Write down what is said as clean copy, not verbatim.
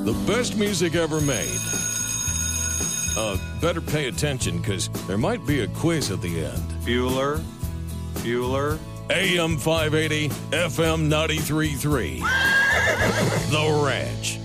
The best music ever made. Better pay attention, because there might be a quiz at the end. Bueller. AM 580, FM 93.3. The Ranch.